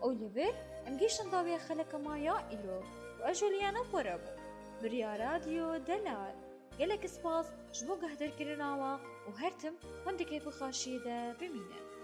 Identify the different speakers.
Speaker 1: أوليفر أمجيشن ضاوية خلق مايا إلو وأجوليانا برابو بريا راديو دلال يلك سباس جبو قهدر كرناوا وهرتم هندك بخاشيدة بمينة